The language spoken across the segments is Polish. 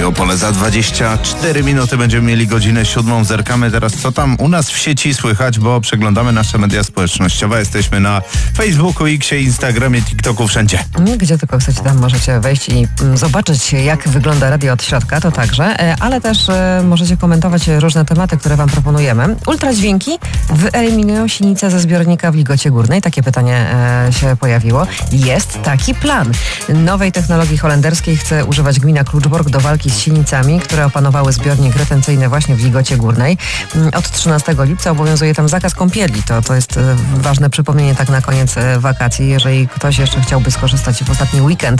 Radio Opole. Za 24 minuty będziemy mieli godzinę 7. Zerkamy teraz, co tam u nas w sieci słychać, bo przeglądamy nasze media społecznościowe. Jesteśmy na Facebooku, Xie, Instagramie, TikToku, wszędzie. Gdzie tylko chcecie, tam możecie wejść i zobaczyć, jak wygląda radio od środka, to także, ale też możecie komentować różne tematy, które wam proponujemy. Ultradźwięki wyeliminują sinicę ze zbiornika w Ligocie Górnej. Takie pytanie się pojawiło. Jest taki plan. Nowej technologii holenderskiej chce używać gmina Kluczbork do walki z sinicami, które opanowały zbiornik retencyjny właśnie w Ligocie Górnej. Od 13 lipca obowiązuje tam zakaz kąpieli. To jest ważne przypomnienie tak na koniec wakacji. Jeżeli ktoś jeszcze chciałby skorzystać w ostatni weekend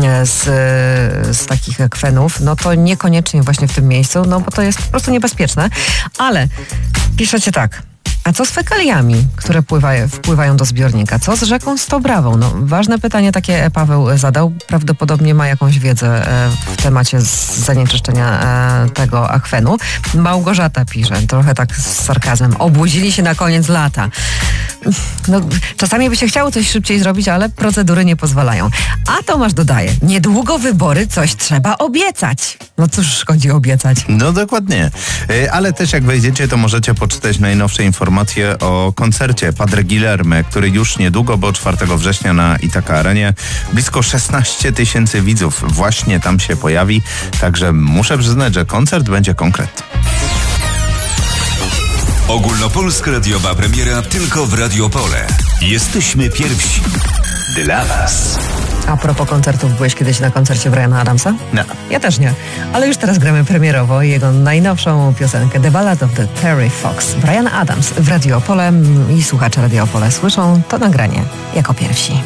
z takich akwenów, no to niekoniecznie właśnie w tym miejscu, no bo to jest po prostu niebezpieczne. Ale piszecie tak. A co z fekaliami, które wpływają do zbiornika? Co z rzeką Stobrawą? No, ważne pytanie takie Paweł zadał. Prawdopodobnie ma jakąś wiedzę w temacie zanieczyszczenia tego akwenu. Małgorzata pisze, trochę tak z sarkazmem. Obudzili się na koniec lata. No, czasami by się chciało coś szybciej zrobić, ale procedury nie pozwalają. A Tomasz dodaje, niedługo wybory, coś trzeba obiecać. No cóż szkodzi obiecać? No dokładnie. Ale też jak wejdziecie, to możecie poczytać najnowsze informacje o koncercie Padre Guilherme, który już niedługo, bo 4 września na Ithaca Arenie blisko 16 000 widzów właśnie tam się pojawi. Także muszę przyznać, że koncert będzie konkretny. Ogólnopolska radiowa premiera tylko w Radio Opole. Jesteśmy pierwsi. Dla was. A propos koncertów, byłeś kiedyś na koncercie Briana Adamsa? Nie. Ja też nie. Ale już teraz gramy premierowo jego najnowszą piosenkę The Ballad of the Terry Fox. Brian Adams w Radio Opole i słuchacze Radio Opole słyszą to nagranie jako pierwsi.